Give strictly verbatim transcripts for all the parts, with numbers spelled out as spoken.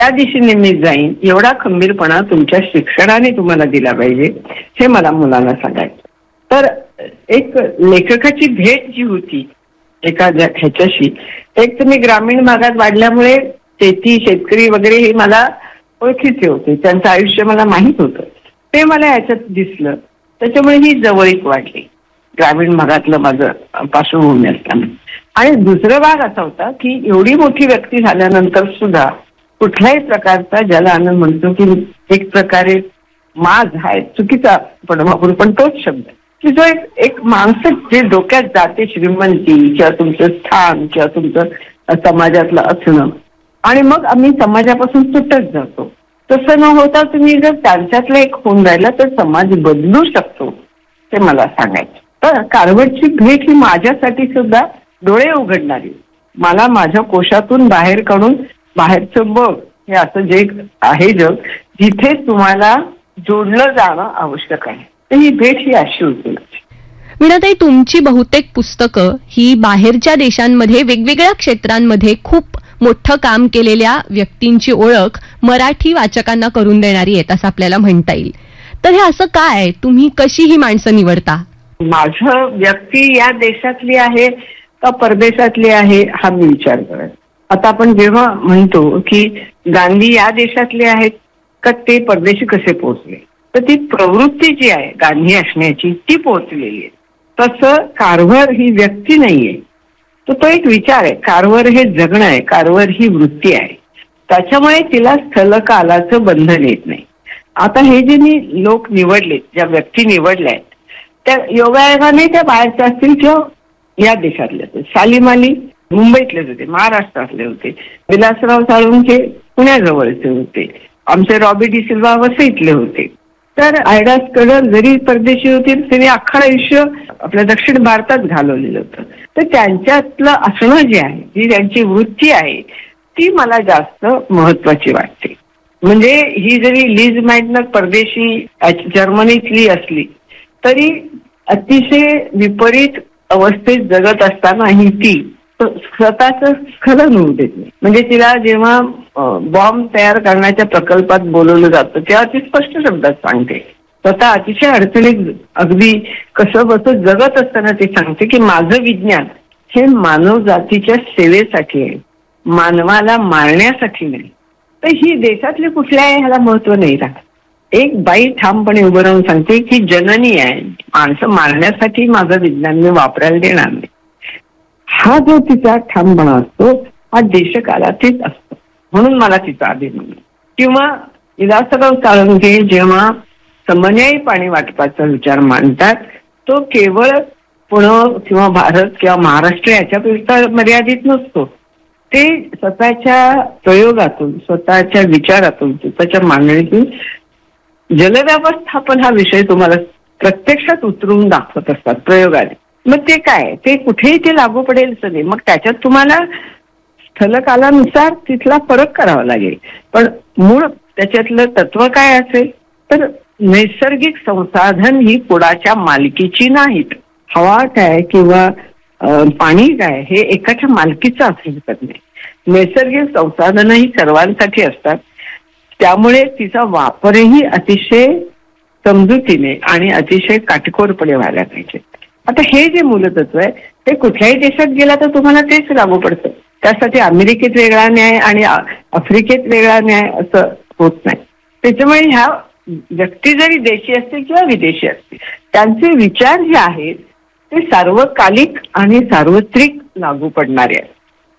त्या दिशेने मी जाईन एवढा खंबीरपणा तुमच्या शिक्षणाने तुम्हाला दिला पाहिजे, हे मला मुलांना सांगायचं. तर एक लेखकाची भेट जी होती एका ह्याच्याशी, एक तर मी ग्रामीण भागात वाढल्यामुळे शेती शेतकरी वगैरे हे मला ओळखीचे होते, त्यांचं आयुष्य मला माहीत होतं, ते मला याच्यात दिसलं. त्याच्यामुळे ही जवळीक वाढली ग्रामीण भागातलं माझं पार्श्वभूमी असताना. आणि दुसरा भाग असा होता की एवढी मोठी व्यक्ती झाल्यानंतर सुद्धा कुठल्याही प्रकारचा, ज्याला आनंद म्हणतो की एक प्रकारे माज हा चुकीचा पण वापरू, पण तोच शब्द की जो एक एक माणसं जे डोक्यात जाते, श्रीमंती किंवा तुमचं स्थान किंवा तुमचं समाजातलं असणं, आणि मग आम्ही समाजापासून सुटत जातो. तसं न होता तुम्ही जर त्यांच्यातलं एक होऊन राहिला तर समाज बदलू शकतो, ते मला सांगायचं. तर कारवरची भेट ही माझ्यासाठी सुद्धा डोळे उघडणारी, मला माझ्या कोशातून बाहेर काढून बाहेरचं बघ हे असं जे आहे जग, जिथे तुम्हाला जोडलं जाणं आवश्यक आहे. तर ही भेट ही अशी होती. वीणाताई, तुमची बहुतेक पुस्तकं ही बाहेरच्या देशांमध्ये वेगवेगळ्या क्षेत्रांमध्ये खूप मोठं काम केलेल्या व्यक्तींची ओळख मराठी वाचकांना करून देणारी आहेत असं आपल्याला म्हणता येईल. तर हे असं काय, तुम्ही कशी ही माणसं निवडता? माझं व्यक्ती या देशातली आहे का परदेशातली आहे हा मी विचार करत. आता आपण जेव्हा म्हणतो की गांधी या देशातले आहेत का ते परदेशी कसे पोहोचले, तर ती प्रवृत्ती जी आहे गांधी असण्याची ती पोहोचलेली आहे. तसं कारभार ही व्यक्ती नाहीये, तर तो एक विचार आहे. कारभार हे जगणं आहे, कारभार ही वृत्ती आहे. त्याच्यामुळे तिला स्थलकालाचं बंधन येत नाही. आता हे जे मी लोक निवडले, ज्या व्यक्ती निवडल्या आहेत, त्या योगायोगाने त्या बाहेरच्या असतील किंवा या देशातले होते. सालीम अली मुंबईतलेच होते, महाराष्ट्रातले होते. विलासराव साळुंखे पुण्याजवळचे होते. आमचे रॉबी डी सिल्वा वसईतले होते. तर आयडा स्कडर जरी परदेशी होते त्यांनी अख्खा आयुष्य आपल्या दक्षिण भारतात घालवलेलं होतं. तर त्यांच्यातलं असणं जे आहे, जी त्यांची वृत्ती आहे, ती मला जास्त महत्वाची वाटते. म्हणजे ही जरी लिज माइटनर परदेशी जर्मनीतली असली तरी अतिशय विपरीत अवस्थेत जगत असताना ही ती स्वतःच स्खलन होऊ देत नाही. म्हणजे तिला जेव्हा बॉम्ब तयार करण्याच्या प्रकल्पात बोलवलं जातं तेव्हा ती स्पष्ट शब्दात सांगते, स्वतः अतिशय अडचणीत अगदी कसं बसं जगत असताना ती सांगते की माझं विज्ञान हे मानव जातीच्या सेवेसाठी आहे, मानवाला मारण्यासाठी नाही. तर ही देशातली कुठल्याही ह्याला महत्व नाही राहत. एक बाई ठामपणे उभं राहून सांगते की जननी आहे, माणसं मारण्यासाठी माझं विज्ञान मी वापरायला देणार नाही. हा जो तिचा ठामपणा असतो हा देशकालातीत असतो, म्हणून मला तिचा अभिमान. किंवा विलासराव साळुंखे जेव्हा समन्यायी पाणी वाटपाचा विचार मांडतात, तो केवळ पुणे किंवा भारत किंवा महाराष्ट्र याच्यापेक्षा मर्यादित नसतो. ते स्वतःच्या प्रयोगातून, स्वतःच्या विचारातून, स्वतःच्या मांडणीतून जलव्यवस्थापन हा विषय तुम्हाला प्रत्यक्षात उतरून दाखवत असतात प्रयोगाने. मग ते काय, ते कुठेही ते लागू पडेल नाही. मग त्याच्यात तुम्हाला स्थलकालानुसार तिथला फरक करावा लागेल, पण मूळ त्याच्यातलं तत्व काय असेल तर नैसर्गिक संसाधन ही कुणाच्या मालकीची नाहीत. हवा काय किंवा पाणी काय हे एकाच्या मालकीचं असू शकत नाही. नैसर्गिक संसाधन ही सर्वांसाठी असतात, त्यामुळे तिचा वापरही अतिशय समजुतीने आणि अतिशय काटेकोरपणे व्हायला पाहिजे. आता हे जे मूलतत्व आहे ते कुठल्याही देशात गेला तर तुम्हाला तेच लागू पडतं. त्यासाठी अमेरिकेत वेगळा न्याय आणि आफ्रिकेत वेगळा न्याय असं होत नाही. त्याच्यामुळे ह्या व्यक्ती जरी देशी असतील किंवा विदेशी असतील, त्यांचे विचार जे आहेत ते सार्वकालिक आणि सार्वत्रिक लागू पडणारे आहेत.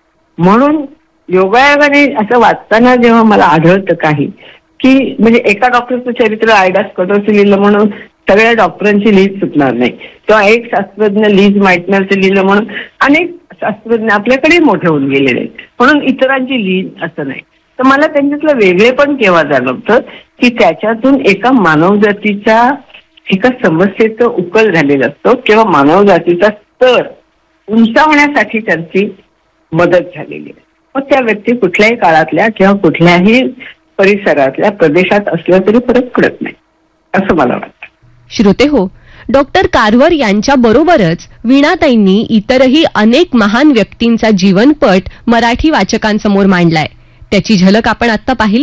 म्हणून योगायोगाने असं वाचताना जेव्हा मला आढळतं काही की म्हणजे एका डॉक्टरचं चरित्र आयडा स्कॉटरचं लिहिलं म्हणून सगळ्या डॉक्टरांची लिस्ट सुटणार नाही, किंवा एक शास्त्रज्ञ लीज माइटनरचं लिहिलं म्हणून अनेक शास्त्रज्ञ आपल्याकडे मोठे होऊन गेलेले आहेत म्हणून इतरांची लीज असं नाही. तर मला त्यांच्यातलं वेगळे पण केव्हा जाणवतं की त्याच्यातून एका मानवजातीच्या एका समस्येचं उकल झालेला असतो किंवा मानवजातीचा स्तर उंचावण्यासाठी त्यांची मदत झालेली आहे. मग त्या व्यक्ती कुठल्याही काळातल्या किंवा कुठल्याही परिसरातल्या प्रदेशात असल्या तरी फरक पडत नाही असं मला वाटतं. श्रोते हो, डॉक्टर कारवर यांच्या बरोबरच वीणाताईंनी इतरही अनेक महान व्यक्तींचा जीवनपट मराठी वाचकांसमोर मांडलाय. त्याची झलक आपण आता पाहिली.